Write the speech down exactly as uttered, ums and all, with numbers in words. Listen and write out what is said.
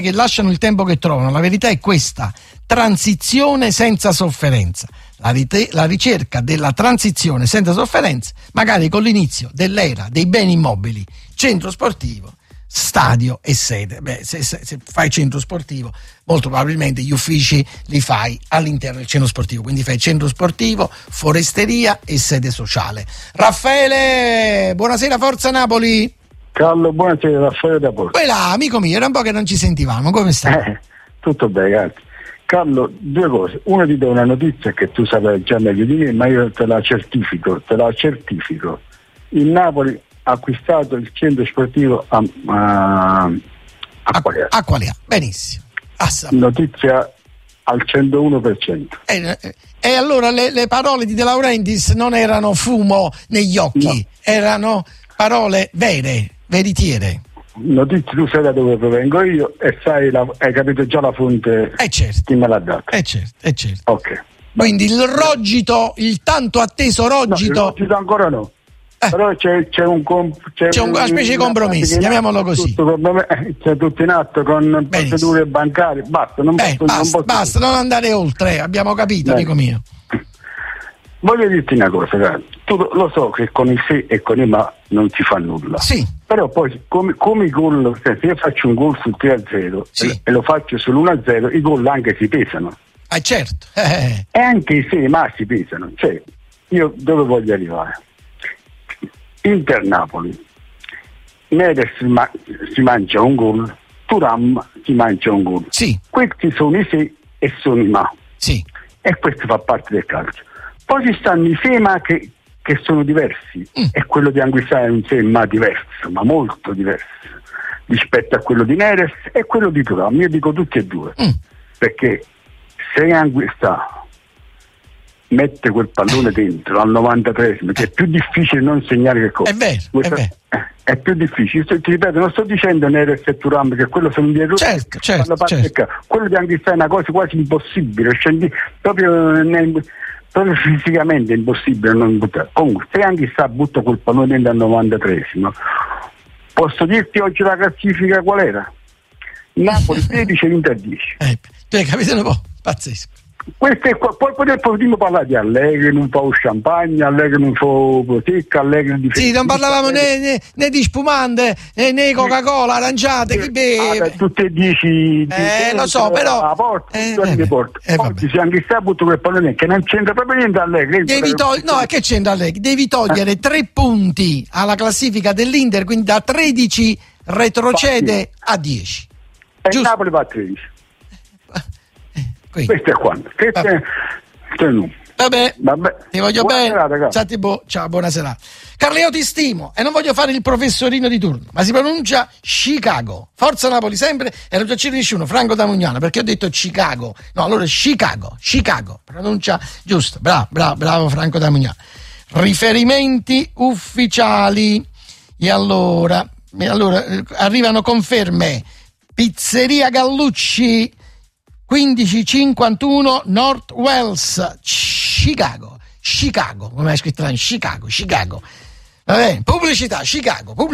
che lasciano il tempo che trovano. La verità è questa: transizione senza sofferenza. La, rite- la ricerca della transizione senza sofferenza, magari con l'inizio dell'era dei beni immobili, centro sportivo, stadio e sede. Beh, se, se, se fai centro sportivo, molto probabilmente gli uffici li fai all'interno del centro sportivo, quindi fai centro sportivo, foresteria e sede sociale. Raffaele, buonasera, Forza Napoli. Carlo, buonasera, Raffaele da Porto. Quella, amico mio, era un po' che non ci sentivamo, come stai? Eh, tutto bene, grazie. Carlo, due cose. Una, ti do una notizia che tu saprai già meglio di me, ma io te la certifico, te la certifico. Il Napoli ha acquistato il centro sportivo a, a, a Qualia. A Qualia, benissimo. Assam. Notizia al centouno per cento. E eh, eh, allora le, le parole di De Laurentiis non erano fumo negli occhi, no. Erano parole vere, veritiere. Notizie, tu sai da dove provengo io e sai la, hai capito già la fonte eh certo. Chi me l'ha data. Eh certo, eh certo. Ok. Quindi il rogito, il tanto atteso rogito. No, il rogito ancora no. Eh. Però c'è, c'è un comp- c'è, c'è un, una specie di compromesso, chiamiamolo così. Tutto, c'è tutto in atto con procedure bancarie. Basta, non, Beh, posso, basta, non posso basta, non andare oltre, abbiamo capito, Beh. amico mio. Voglio dirti una cosa, cara. Tu lo so che con i se e con i ma non si fa nulla. Sì. Però poi come, come i gol, se io faccio un gol sul tre a zero sì. e, e lo faccio sull'uno a zero, i gol anche si pesano. Ah, certo. Eh. E anche i se e i ma si pesano. Cioè, io dove voglio arrivare? Inter Napoli. Neres ma- si mangia un gol, Thuram si mangia un gol. Sì. Questi sono i se e sono i ma. Sì. E questo fa parte del calcio. Poi ci stanno i se ma che, che sono diversi mm. e quello di Anguissa è un se ma diverso, ma molto diverso rispetto a quello di Neres e quello di Thuram. Io dico tutti e due mm. perché se Anguissa mette quel pallone dentro al novantatreesimo, che è più difficile non segnare che cosa. È vero, Questa, è vero. È più difficile. Sto, ti ripeto, non sto dicendo Neres e Thuram perché quello sono dietro. Certo, certo, certo. Quello di Anguissa è una cosa quasi impossibile, scendi, proprio nel, proprio fisicamente è impossibile non buttare. Comunque, se Anguissa butta quel pallone dentro al novantatreesimo, posso dirti oggi la classifica qual era? Napoli tredici e Inter dieci. Eh, tu hai capito un po'? Pazzesco. Questo è qua. Poi, poi potremmo parlare di Allegri, non fa champagne, Allegri non fa prosecco, Allegri di sì, non parlavamo né, né, né di spumante né, né Coca-Cola, aranciate, chi beve? Ah, tutte e dieci eh, lo so, però la porta, eh, eh, porta. Eh, oggi se anche sta butto quel pallone che non c'entra proprio niente Allegri. Devi tog- no, che c'entra Allegri? Devi togliere eh. tre punti alla classifica dell'Inter, quindi da tredici retrocede a dieci. E Giusto? Napoli va a tredici. Qui. Questo è quanto. Questo è... Vabbè, Vabbè, ti voglio buona bene. Serata, Senti, bo- ciao, buona serata. Carlo, io ti stimo e non voglio fare il professorino di turno, ma si pronuncia Chicago. Forza Napoli sempre e non c'è nessuno, Franco da Mugnana, perché ho detto Chicago. No, allora Chicago, Chicago, pronuncia giusto. Bravo, bravo, bravo Franco da Mugnana. Riferimenti ufficiali. E allora, e allora arrivano conferme. Pizzeria Gallucci quindici cinquantuno North Wells, Chicago, Chicago, come hai scritto là, Chicago, Chicago. Va bene, pubblicità, Chicago, pubblicità.